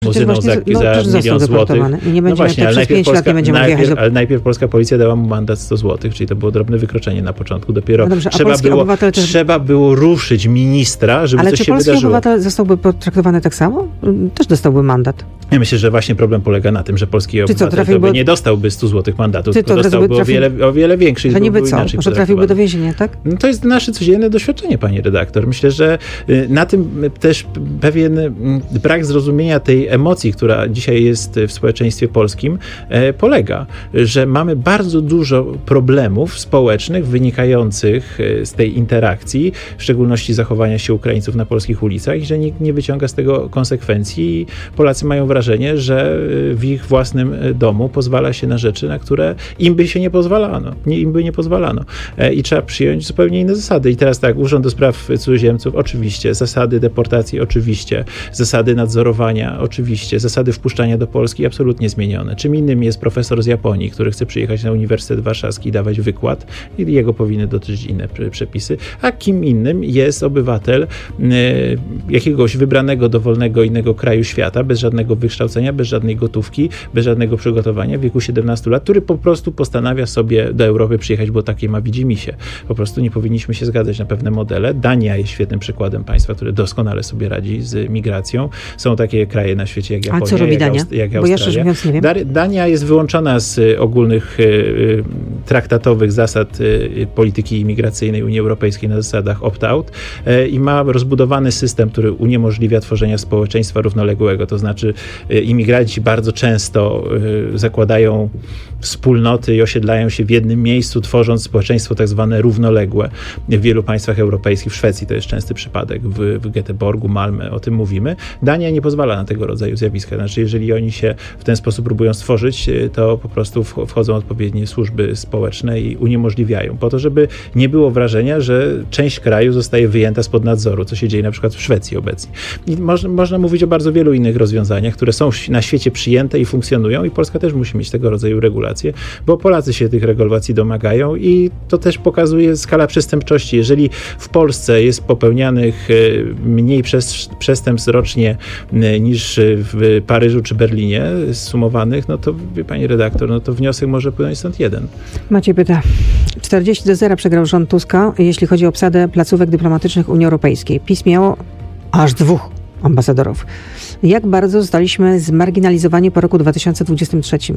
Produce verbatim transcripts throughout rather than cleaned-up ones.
muzyną za, no, za milion złotych. I nie będzie, no właśnie, ale przez najpierw, pięć Polska, lat nie będzie najpierw, jechać do... ale najpierw polska policja dała mu mandat sto złotych, czyli to było drobne wykroczenie na początku. Dopiero no dobrze, trzeba, było, też... trzeba było ruszyć ministra, żeby ale coś się wydarzyło. Ale czy polski obywatel zostałby potraktowany tak samo? Też dostałby mandat. Ja myślę, że właśnie problem polega na tym, że polski obywatel to by nie dostałby stu złotych mandatu, tylko dostałby trafił... o, wiele, o wiele większy. To niby co? Może trafiłby do więzienia, tak? No to jest nasze codzienne doświadczenie, pani redaktor. Myślę, że na tym też pewien brak zrozumienia tej emocji, która dzisiaj jest w społeczeństwie polskim, polega, że mamy bardzo dużo problemów społecznych wynikających z tej interakcji, w szczególności zachowania się Ukraińców na polskich ulicach i że nikt nie wyciąga z tego konsekwencji i Polacy mają wrażenie, że w ich własnym domu pozwala się na rzeczy, na które im by się nie pozwalano. Nie, im by nie pozwalano. I trzeba przyjąć zupełnie inne zasady. I teraz tak, Urząd do Spraw Cudzoziemców, oczywiście, zasady deportacji, oczywiście, zasady nadzorowania, oczywiście, zasady wpuszczania do Polski, absolutnie zmienione. Czym innym jest profesor z Japonii, który chce przyjechać na Uniwersytet Warszawski i dawać wykład i jego powinny dotyczyć inne przepisy, a kim innym jest obywatel y, jakiegoś wybranego, dowolnego innego kraju świata, bez żadnego wykształcenia, bez żadnej gotówki, bez żadnego przygotowania w wieku siedemnastu lat, który po prostu postanawia sobie do Europy przyjechać, bo takie ma widzimisię. Po prostu nie powinniśmy się zgadzać na pewne modele. Dania jest świetnym przykładem państwa, które doskonale sobie radzi z migracją. Są takie kraje na świecie jak Japonia, a co robi jak, Dania? Aust- jak bo Australia. Ja szczerze mówiąc nie wiem. Dania jest wyłączona z ogólnych y, traktatowych zasad y, polityki imigracyjnej Unii Europejskiej na zasadach opt-out y, i ma rozbudowany system, który uniemożliwia tworzenie społeczeństwa równoległego. To znaczy y, imigranci bardzo często y, zakładają wspólnoty i osiedlają się w jednym miejscu, tworząc społeczeństwo tak zwane równoległe. W wielu państwach europejskich, w Szwecji to jest częsty przypadek, w, w Göteborgu, Malmö, o tym mówimy. Dania nie pozwala na tego rodzaju zjawiska. Znaczy, jeżeli oni się w ten sposób próbują stworzyć, to po prostu wchodzą odpowiednie służby społeczne i uniemożliwiają. Po to, żeby nie było wrażenia, że część kraju zostaje wyjęta spod nadzoru, co się dzieje na przykład w Szwecji obecnie. I można, można mówić o bardzo wielu innych rozwiązaniach, które są na świecie przyjęte i funkcjonują i Polska też musi mieć tego rodzaju regulacje, bo Polacy się tych regulacji domagają i to też pokazuje skala przestępczości. Jeżeli w Polsce jest popełnianych mniej przestępstw rocznie niż w Paryżu czy Berlinie sumowanych, no to wie pani redaktor, no to wniosek może płynąć stąd jeden. Maciej pyta, czterdzieści do zera przegrał rząd Tuska, jeśli chodzi o obsadę placówek dyplomatycznych Unii Europejskiej. PiS miało aż dwóch ambasadorów. Jak bardzo zostaliśmy zmarginalizowani po roku dwa tysiące dwudziestym trzecim?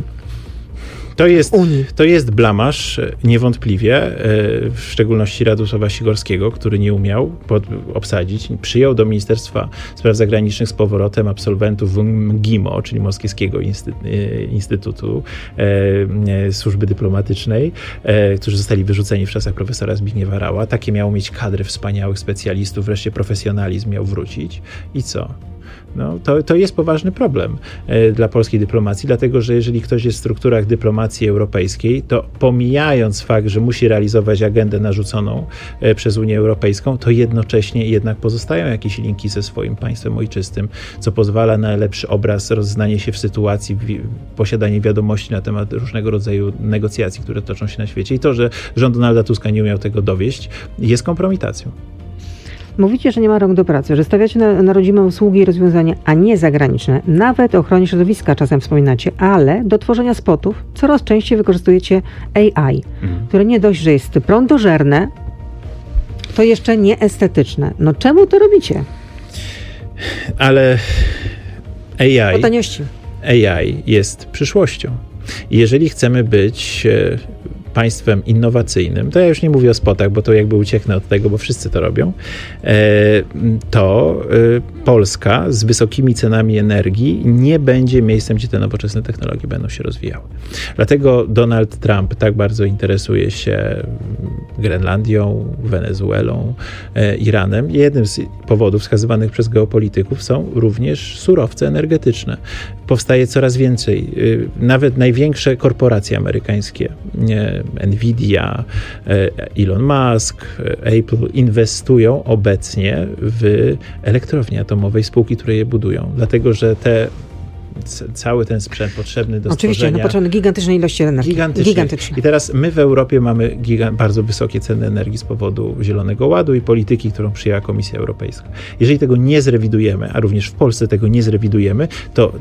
To jest, to jest blamaż, niewątpliwie, w szczególności Radosława Sikorskiego, który nie umiał pod, obsadzić. Przyjął do Ministerstwa Spraw Zagranicznych z powrotem absolwentów M G I M O, czyli Moskiewskiego Instytutu e, Służby Dyplomatycznej, e, którzy zostali wyrzuceni w czasach profesora Zbigniewa Rała. Takie miało mieć kadry wspaniałych specjalistów, wreszcie profesjonalizm miał wrócić. I co? No, to, to jest poważny problem e, dla polskiej dyplomacji, dlatego że jeżeli ktoś jest w strukturach dyplomacji europejskiej, to pomijając fakt, że musi realizować agendę narzuconą e, przez Unię Europejską, to jednocześnie jednak pozostają jakieś linki ze swoim państwem ojczystym, co pozwala na lepszy obraz, rozeznanie się w sytuacji, w, posiadanie wiadomości na temat różnego rodzaju negocjacji, które toczą się na świecie. I to, że rząd Donalda Tuska nie umiał tego dowieść, jest kompromitacją. Mówicie, że nie ma rąk do pracy, że stawiacie na, na rodzime usługi i rozwiązania, a nie zagraniczne. Nawet o ochronie środowiska czasem wspominacie, ale do tworzenia spotów coraz częściej wykorzystujecie A I, mhm. które nie dość, że jest prądożerne, to jeszcze nieestetyczne. No czemu to robicie? Ale A I, o taniości. A I jest przyszłością. I jeżeli chcemy być państwem innowacyjnym, to ja już nie mówię o spotach, bo to jakby ucieknę od tego, bo wszyscy to robią, to Polska z wysokimi cenami energii nie będzie miejscem, gdzie te nowoczesne technologie będą się rozwijały. Dlatego Donald Trump tak bardzo interesuje się Grenlandią, Wenezuelą, Iranem. Jednym z powodów wskazywanych przez geopolityków są również surowce energetyczne. Powstaje coraz więcej. Nawet największe korporacje amerykańskie, Nvidia, Elon Musk, Apple inwestują obecnie w elektrownie atomowej, spółki, które je budują. Dlatego, że te cały ten sprzęt potrzebny do Oczywiście, stworzenia... Oczywiście, no potrzebne gigantycznej ilości energii. Gigantycznej. Gigantycznej. I teraz my w Europie mamy gigant, bardzo wysokie ceny energii z powodu Zielonego Ładu i polityki, którą przyjęła Komisja Europejska. Jeżeli tego nie zrewidujemy, a również w Polsce tego nie zrewidujemy, to